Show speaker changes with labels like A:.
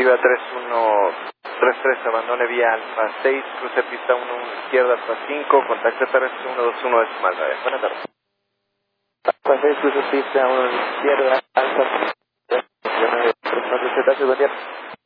A: Viva 3133, abandone vía Alfa 6, cruce pista 1 izquierda Alfa 5, contacto terrestre 121 decimal 9. Buenas tardes.
B: Alfa 6, cruce pista 1 izquierda Alfa 5, buen día.